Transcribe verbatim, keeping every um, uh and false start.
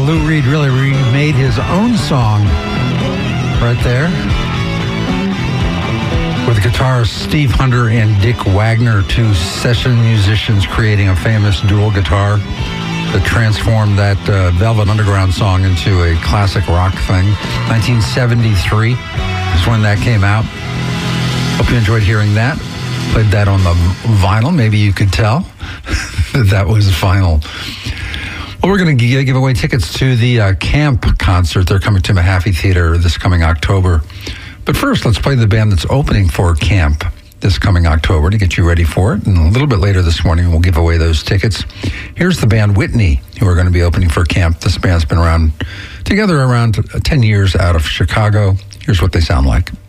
Lou Reed really remade his own song right there. With guitarists Steve Hunter and Dick Wagner, two session musicians creating a famous dual guitar that transformed that uh, Velvet Underground song into a classic rock thing. nineteen seventy-three is when that came out. Hope you enjoyed hearing that. Played that on the vinyl. Maybe you could tell that that was vinyl. Well, we're going to give away tickets to the uh, Camp concert. They're coming to Mahaffey Theater this coming October. But first, let's play the band that's opening for Camp this coming October to get you ready for it. And a little bit later this morning, we'll give away those tickets. Here's the band Whitney, who are going to be opening for Camp. This band's been around together around ten years out of Chicago. Here's what they sound like.